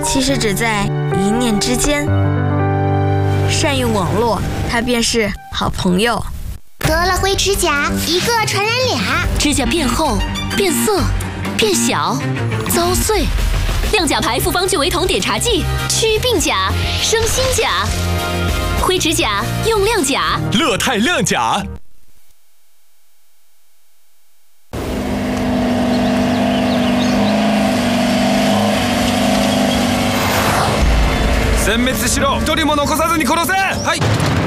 其实只在一念之间。善用网络，它便是好朋友。 得了灰指甲，一个传染俩。 指甲变厚、变色、变小、遭碎。亮甲牌复方聚维酮碘茶剂，祛病甲，生新甲。灰指甲用亮甲， 乐泰亮甲。 殲滅しろ、一人も残さずに殺せ。はい。